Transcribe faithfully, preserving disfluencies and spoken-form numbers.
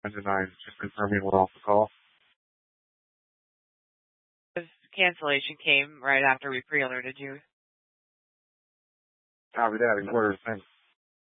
nine, just confirming we're off the call. The cancellation came right after we pre-alerted you. Copy that. Quarter, thanks.